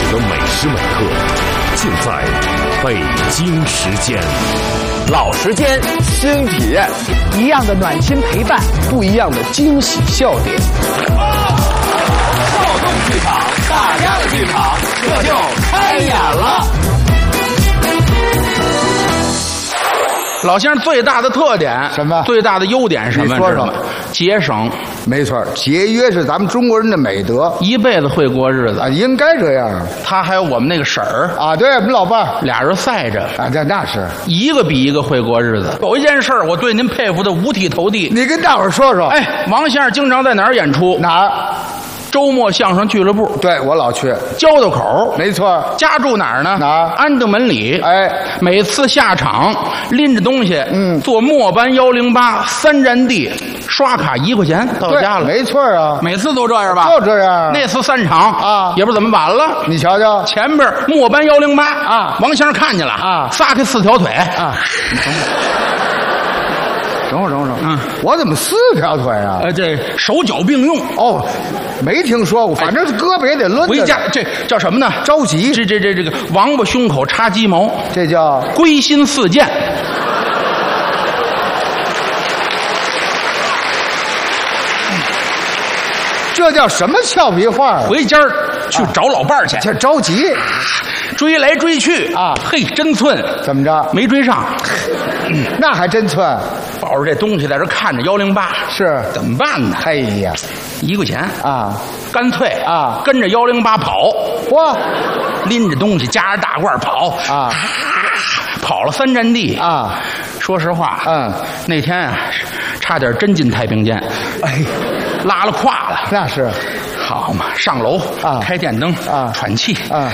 始的每时每刻，尽在北京时间。 老时间，新体验， 一样的暖心陪伴， 不一样的惊喜笑点。 跳动剧场，大家的剧场，这就开演了。 老先生最大的特点什么？ 最大的优点是什么？ 你说说。 节省。 没错，节约是咱们中国人的美德， 一辈子会过日子啊，应该这样。 他还有我们那个婶儿啊，对我们老伴儿， 俩人赛着啊，那是一个比一个会过日子。有一件事儿，我对您佩服的五体投地。 你跟大伙儿说说。 哎，王先生经常在哪儿演出？ 哪儿？ 周末相声俱乐部。 对，我老去。 交道口。 没错。 家住哪儿呢？ 哪儿？ 安定门里。 哎， 每次下场拎着东西，坐末班1083站地，刷卡1块钱到家了。 没错啊， 每次都这样吧？ 就这样。 那次散场啊， 也不知道怎么晚了。 你瞧瞧， 前边末班108 啊， 王先生看见了啊， 撒开4条腿啊。等会儿，我怎么4条腿啊？ 这手脚并用。 哦，没听说过，反正胳膊也得抡着。 回家这叫什么呢？ 着急。 这个王八胸口插鸡毛， 这叫归心似箭。 这叫什么俏皮话？ 回家去找老伴儿去， 这着急， 追来追去啊！ 嘿，真寸， 怎么着？ 没追上， 那还真寸。 抱着这东西在这看着108， 是怎么办呢？ 哎呀 ，1块钱啊， 干脆啊， 跟着108跑， 哇， 拎着东西夹着大褂跑啊， 跑了3站地啊。 说实话，那天啊，差点真进太平间， 哎， 拉了胯了。 那是， 好嘛，上楼啊， 开电灯啊， 喘气啊。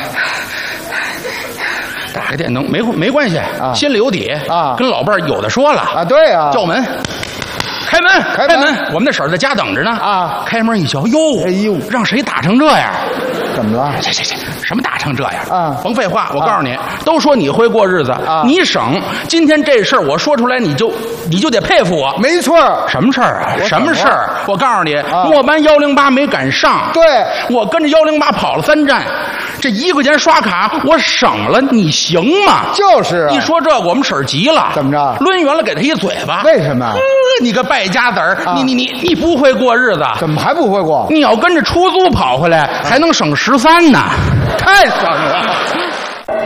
打开电灯没关系啊，心里有底啊， 跟老伴儿有的说了啊，对啊， 叫门，开门，我们那婶儿在家等着呢啊， 开门一瞧，哟， 哎呦， 让谁打成这样？ 怎么了？ 这什么打成这样啊？ 甭废话，我告诉你，都说你会过日子啊， 你省，今天这事儿我说出来，你就得佩服我。 没错， 什么事儿啊？什么事儿？我告诉你，末班108没赶上， 对， 我跟着108跑了3站。这1块钱刷卡我省了，你行吗？ 就是啊， 一说这我们婶儿急了， 怎么着？ 抡圆了给他一嘴巴。 为什么？ 你个败家子儿，你不会过日子？ 怎么还不会过？ 你要跟着出租跑回来，还能省13呢， 太省了。